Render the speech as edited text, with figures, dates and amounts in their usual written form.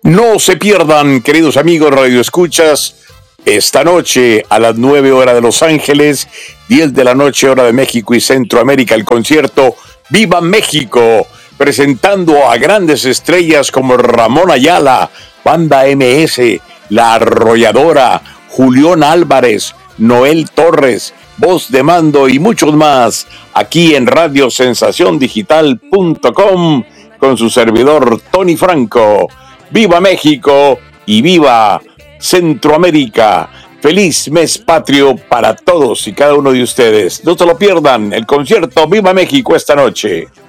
No se pierdan, queridos amigos radioescuchas, esta noche a las 9 horas de Los Ángeles, 10 de la noche hora de México y Centroamérica, el concierto Viva México, presentando a grandes estrellas como Ramón Ayala, Banda MS, La Arrolladora, Julián Álvarez, Noel Torres, Voz de Mando y muchos más, aquí en radiosensaciondigital.com con su servidor Tony Franco. ¡Viva México y viva Centroamérica! ¡Feliz mes patrio para todos y cada uno de ustedes! No se lo pierdan, el concierto Viva México esta noche.